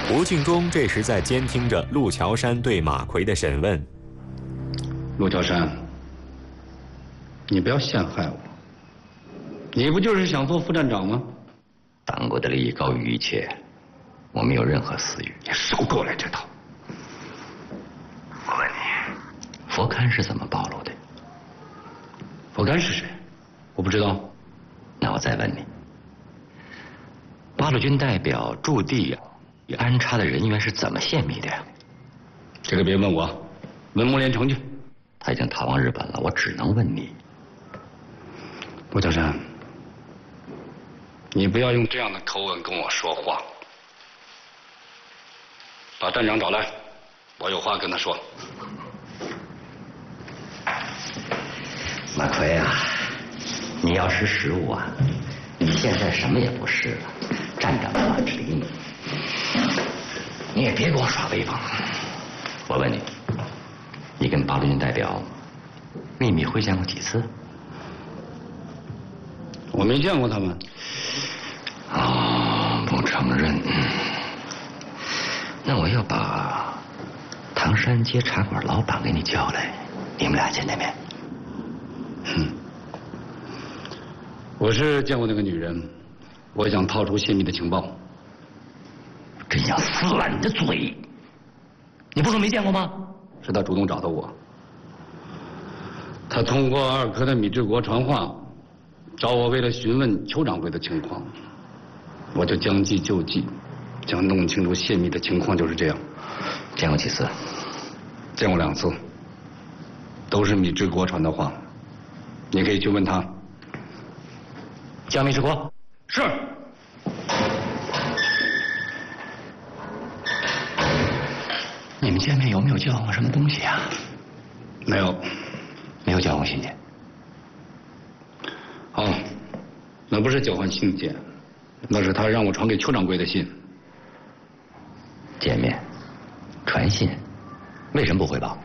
吴敬中这时在监听着陆桥山对马奎的审问。 陆桥山，你不要陷害我，你不就是想做副站长吗？ 党国的利益高于一切，我没有任何私欲。 你少给我来这套！ 我问你，佛龛是怎么暴露的？ 佛龛是谁？我不知道。 那我再问你，八路军代表驻地与安插的人员是怎么泄密的呀？ 这个别问我，问穆连成去。 他已经逃往日本了，我只能问你。 陆桥山，你不要用这样的口吻跟我说话。把站长找来，我有话跟他说。 马奎啊，你要识时务啊！你现在什么也不是了，站长都懒得理你。你也别给我耍威风。我问你，你跟八路军代表秘密会见过几次？ 我没见过他们。 不承认。那我要把唐山街茶馆老板给你叫来，你们俩见面。 我是见过那个女人，我想套出泄密的情报。 真想撕烂你的嘴！你不说没见过吗？ 是他主动找的我。他通过二科的米志国传话，找我为了询问邱掌柜的情况，我就将计就计，想弄清楚泄密的情况就是这样。 见过几次？ 见过2次，都是米志国传的话，你可以去问他。 叫米志国。 是。 你们见面有没有交换什么东西啊？ 没有。 没有交换信件。 哦，那不是交换信件，那是他让我传给邱掌柜的信。 见面，传信，为什么不汇报？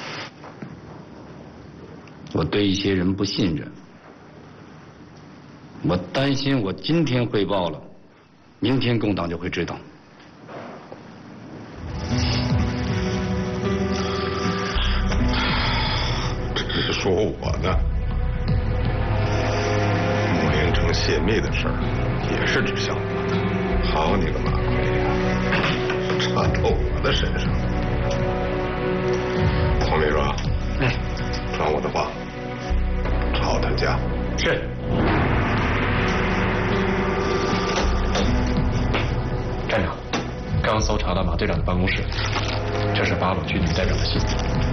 我对一些人不信任，我担心我今天汇报了，明天共党就会知道。 这是说我呢。穆连成泄密的事儿也是指向我。好你个马奎呀，插到我的身上。黄秘书，传我的话，抄他家。 是。 站长，刚搜查到马队长的办公室，这是八路军女代表的信。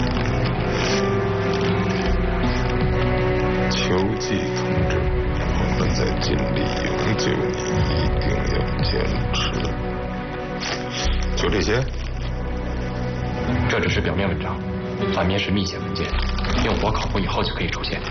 秋季同志，我们在尽力营救你，一定要坚持。就这些？ 这只是表面文章，反面是密写文件，用火烤过以后就可以出现。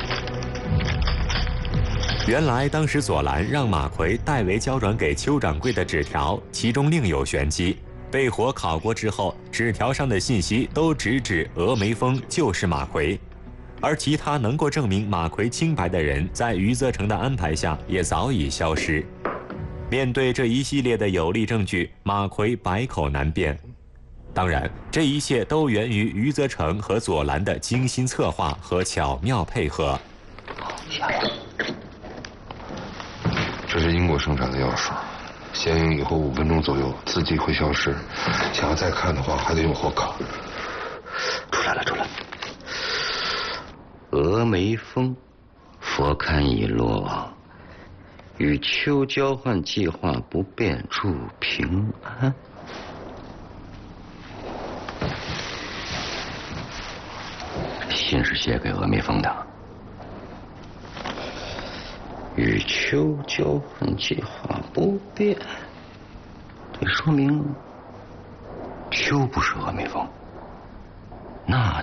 原来当时左蓝让马奎代为交转给邱掌柜的纸条，其中另有玄机。被火烤过之后，纸条上的信息都直指峨眉峰就是马奎，而其他能够证明马奎清白的人，在余则成的安排下也早已消失。面对这一系列的有力证据，马奎百口难辩。当然，这一切都源于余则成和左蓝的精心策划和巧妙配合。 这是英国生产的药水，先用以后5分钟左右，自己会消失。想要再看的话，还得用火烤。 出来了。峨眉峰，佛龛已落，与邱交换计划不变，祝平安。信是写给峨眉峰的。与邱交换计划不变，这说明邱不是峨眉峰，那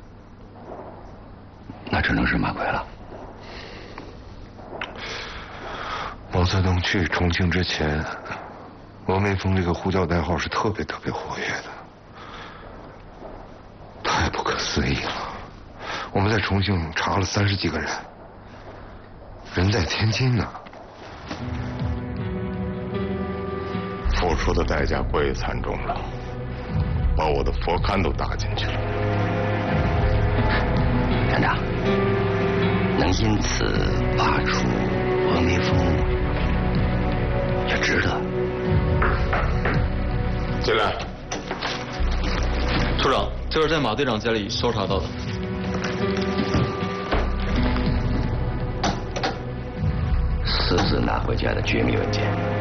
只能是马奎了。 毛泽东去重庆之前，峨眉峰这个呼叫代号是特别活跃的，太不可思议了。我们在重庆查了30几个人。人在天津呢。 付出的代价过于惨重了，把我的佛龛都搭进去了。 站长，能因此拔除峨眉峰，也值得。 进来。 处长，这是在马队长家里搜查到的。 私自拿回家的绝密文件。